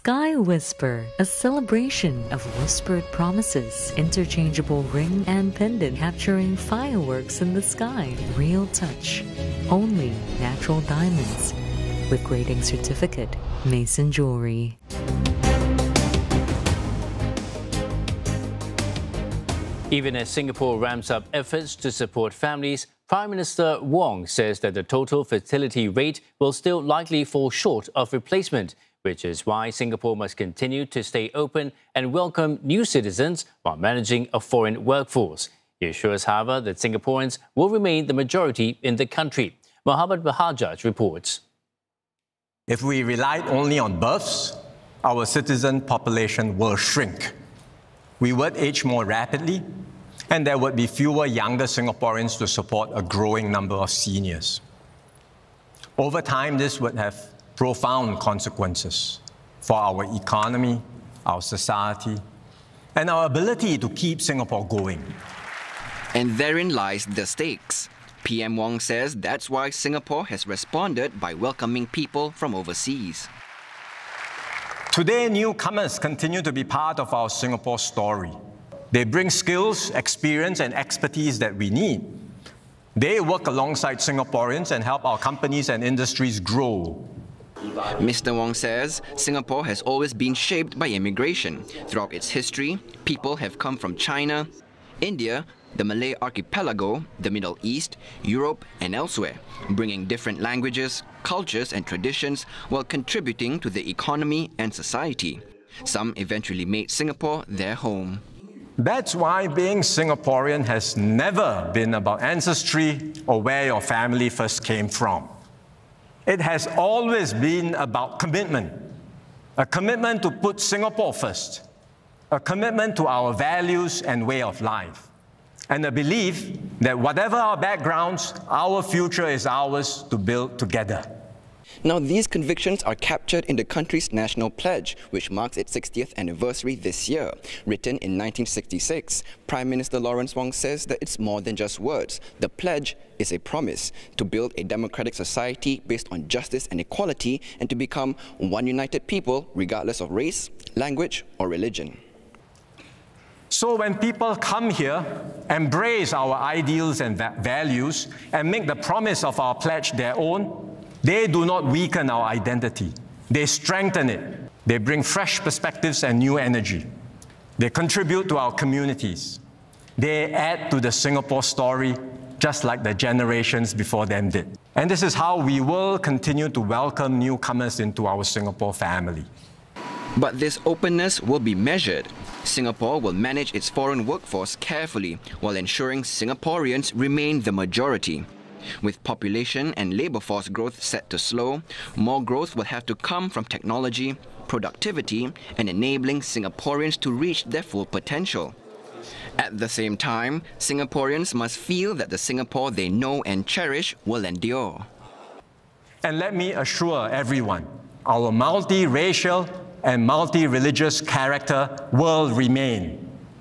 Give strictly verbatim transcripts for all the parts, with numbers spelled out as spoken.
Sky Whisper, a celebration of whispered promises, interchangeable ring and pendant capturing fireworks in the sky. Real touch. Only natural diamonds. With grading certificate, Mason Jewelry. Even as Singapore ramps up efforts to support families, Prime Minister Wong says that the total fertility rate will still likely fall short of replacement, which is why Singapore must continue to stay open and welcome new citizens while managing a foreign workforce. He assures, however, that Singaporeans will remain the majority in the country. Mohammed Bahajaj reports. If we relied only on births, our citizen population will shrink. We would age more rapidly, and there would be fewer younger Singaporeans to support a growing number of seniors. Over time, this would have profound consequences for our economy, our society, and our ability to keep Singapore going. And therein lies the stakes. P M Wong says that's why Singapore has responded by welcoming people from overseas. Today, newcomers continue to be part of our Singapore story. They bring skills, experience, and expertise that we need. They work alongside Singaporeans and help our companies and industries grow. Mister Wong says Singapore has always been shaped by immigration. Throughout its history, people have come from China, India, the Malay archipelago, the Middle East, Europe, and elsewhere, bringing different languages, cultures, and traditions while contributing to the economy and society. Some eventually made Singapore their home. That's why being Singaporean has never been about ancestry or where your family first came from. It has always been about commitment. A commitment to put Singapore first. A commitment to our values and way of life. And a belief that whatever our backgrounds, our future is ours to build together. Now, these convictions are captured in the country's national pledge, which marks its sixtieth anniversary this year. Written in nineteen sixty-six, Prime Minister Lawrence Wong says that it's more than just words. The pledge is a promise to build a democratic society based on justice and equality and to become one united people regardless of race, language, or religion. So when people come here, embrace our ideals and va- values, and make the promise of our pledge their own, they do not weaken our identity. They strengthen it. They bring fresh perspectives and new energy. They contribute to our communities. They add to the Singapore story, just like the generations before them did. And this is how we will continue to welcome newcomers into our Singapore family. But this openness will be measured. Singapore will manage its foreign workforce carefully while ensuring Singaporeans remain the majority. With population and labour force growth set to slow, more growth will have to come from technology, productivity, and enabling Singaporeans to reach their full potential. At the same time, Singaporeans must feel that the Singapore they know and cherish will endure. And let me assure everyone, our multi-racial and multi-religious character will remain.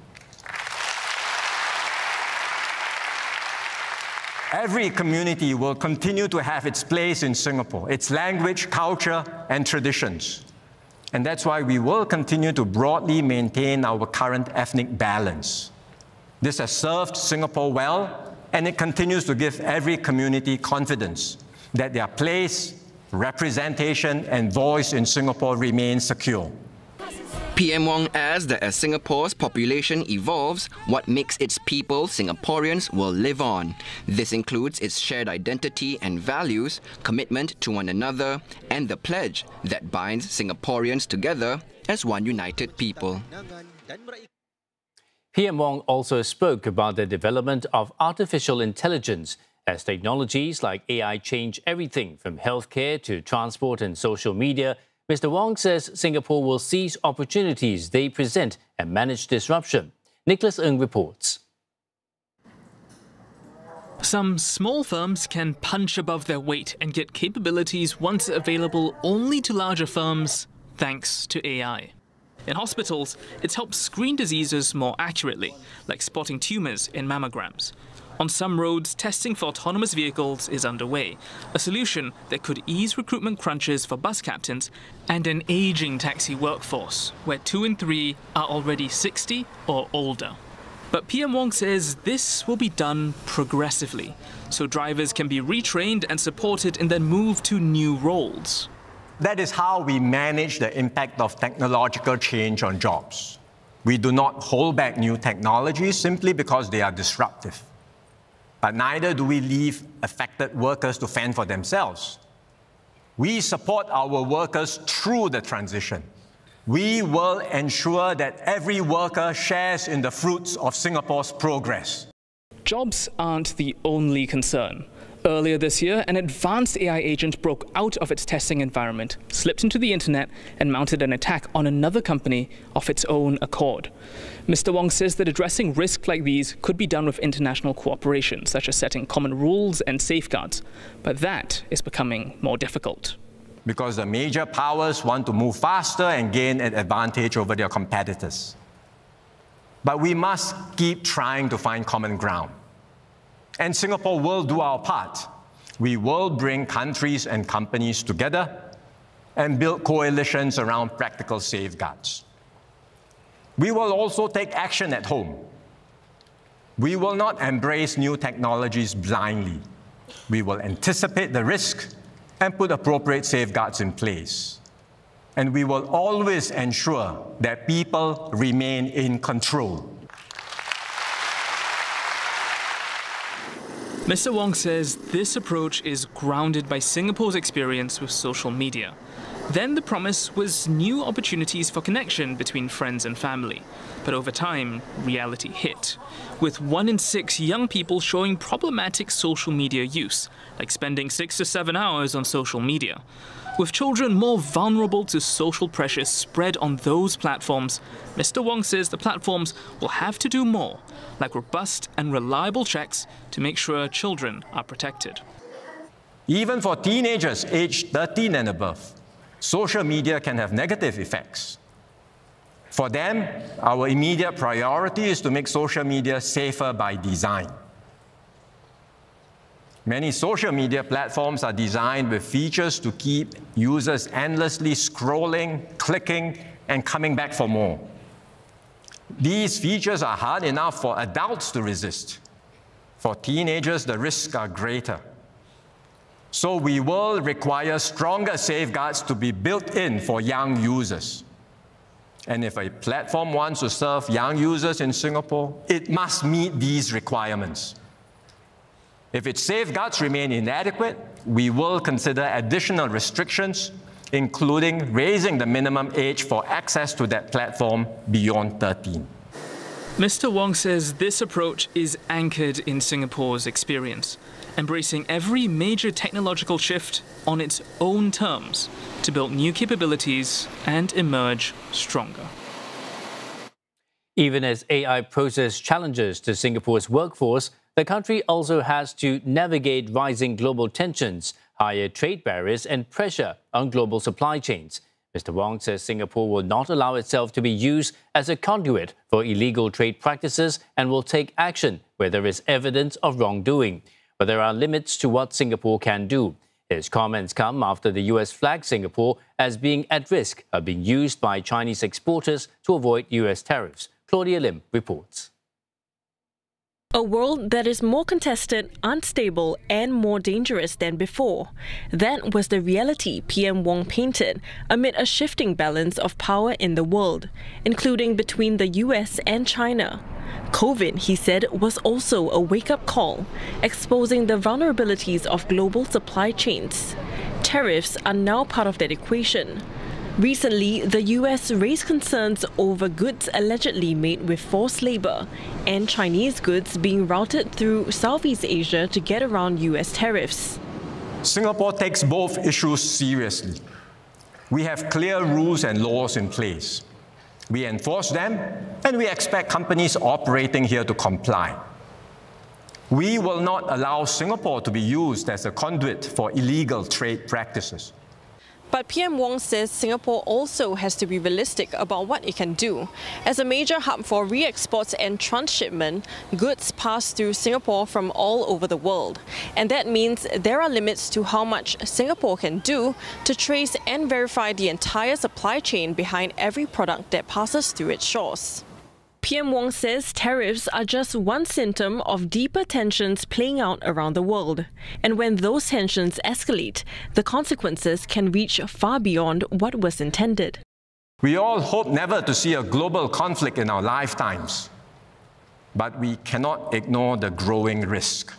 Every community will continue to have its place in Singapore, its language, culture, and traditions. And that's why we will continue to broadly maintain our current ethnic balance. This has served Singapore well, and it continues to give every community confidence that their place, representation, and voice in Singapore remain secure. P M Wong adds that as Singapore's population evolves, what makes its people Singaporeans will live on. This includes its shared identity and values, commitment to one another, and the pledge that binds Singaporeans together as one united people. P M Wong also spoke about the development of artificial intelligence as technologies like A I change everything from healthcare to transport and social media. Mister Wong says Singapore will seize opportunities they present and manage disruption. Nicholas Ng reports. Some small firms can punch above their weight and get capabilities once available only to larger firms, thanks to A I. In hospitals, it's helped screen diseases more accurately, like spotting tumours in mammograms. On some roads, testing for autonomous vehicles is underway, a solution that could ease recruitment crunches for bus captains and an aging taxi workforce, where two in three are already sixty or older. But P M Wong says this will be done progressively, so drivers can be retrained and supported in their move to new roles. That is how we manage the impact of technological change on jobs. We do not hold back new technologies simply because they are disruptive. But neither do we leave affected workers to fend for themselves. We support our workers through the transition. We will ensure that every worker shares in the fruits of Singapore's progress. Jobs aren't the only concern. Earlier this year, an advanced A I agent broke out of its testing environment, slipped into the internet, and mounted an attack on another company of its own accord. Mister Wong says that addressing risks like these could be done with international cooperation, such as setting common rules and safeguards. But that is becoming more difficult. Because the major powers want to move faster and gain an advantage over their competitors. But we must keep trying to find common ground. And Singapore will do our part. We will bring countries and companies together and build coalitions around practical safeguards. We will also take action at home. We will not embrace new technologies blindly. We will anticipate the risk and put appropriate safeguards in place. And we will always ensure that people remain in control. Mister Wong says this approach is grounded by Singapore's experience with social media. Then the promise was new opportunities for connection between friends and family. But over time, reality hit, with one in six young people showing problematic social media use, like spending six to seven hours on social media. With children more vulnerable to social pressures spread on those platforms, Mister Wong says the platforms will have to do more, like robust and reliable checks to make sure children are protected. Even for teenagers aged thirteen and above, social media can have negative effects. For them, our immediate priority is to make social media safer by design. Many social media platforms are designed with features to keep users endlessly scrolling, clicking, and coming back for more. These features are hard enough for adults to resist. For teenagers, the risks are greater. So we will require stronger safeguards to be built in for young users. And if a platform wants to serve young users in Singapore, it must meet these requirements. If its safeguards remain inadequate, we will consider additional restrictions, including raising the minimum age for access to that platform beyond thirteen. Mister Wong says this approach is anchored in Singapore's experience, embracing every major technological shift on its own terms to build new capabilities and emerge stronger. Even as A I poses challenges to Singapore's workforce, the country also has to navigate rising global tensions, higher trade barriers, and pressure on global supply chains. Mister Wong says Singapore will not allow itself to be used as a conduit for illegal trade practices and will take action where there is evidence of wrongdoing. But there are limits to what Singapore can do. His comments come after the U S flagged Singapore as being at risk of being used by Chinese exporters to avoid U S tariffs. Claudia Lim reports. A world that is more contested, unstable, and more dangerous than before. That was the reality P M Wong painted amid a shifting balance of power in the world, including between the U S and China. COVID, he said, was also a wake-up call, exposing the vulnerabilities of global supply chains. Tariffs are now part of that equation. Recently, the U S raised concerns over goods allegedly made with forced labor and Chinese goods being routed through Southeast Asia to get around U S tariffs. Singapore takes both issues seriously. We have clear rules and laws in place. We enforce them, and we expect companies operating here to comply. We will not allow Singapore to be used as a conduit for illegal trade practices. But P M Wong says Singapore also has to be realistic about what it can do. As a major hub for re-exports and transshipment, goods pass through Singapore from all over the world. And that means there are limits to how much Singapore can do to trace and verify the entire supply chain behind every product that passes through its shores. P M Wong says tariffs are just one symptom of deeper tensions playing out around the world. And when those tensions escalate, the consequences can reach far beyond what was intended. We all hope never to see a global conflict in our lifetimes, but we cannot ignore the growing risk.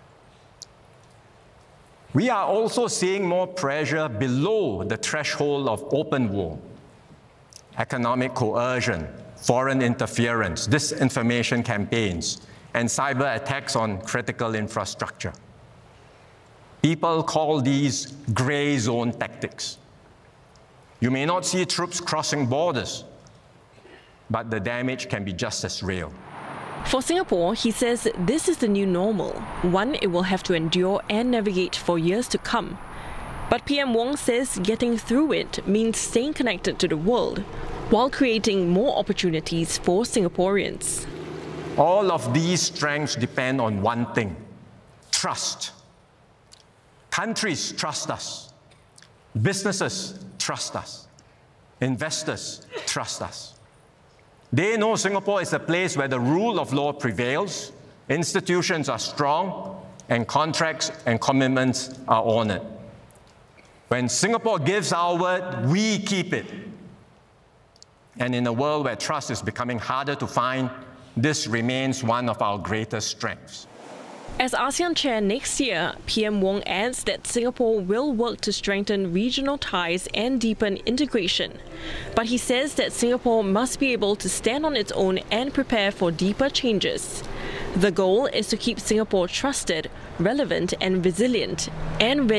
We are also seeing more pressure below the threshold of open war, economic coercion, foreign interference, disinformation campaigns, and cyber attacks on critical infrastructure. People call these gray zone tactics. You may not see troops crossing borders, but the damage can be just as real. For Singapore, he says this is the new normal, one it will have to endure and navigate for years to come. But P M Wong says getting through it means staying connected to the world, while creating more opportunities for Singaporeans. All of these strengths depend on one thing: trust. Countries trust us. Businesses trust us. Investors trust us. They know Singapore is a place where the rule of law prevails, institutions are strong, and contracts and commitments are honored. When Singapore gives our word, we keep it. And in a world where trust is becoming harder to find, this remains one of our greatest strengths. As ASEAN chair next year, P M Wong adds that Singapore will work to strengthen regional ties and deepen integration. But he says that Singapore must be able to stand on its own and prepare for deeper changes. The goal is to keep Singapore trusted, relevant and resilient, and ready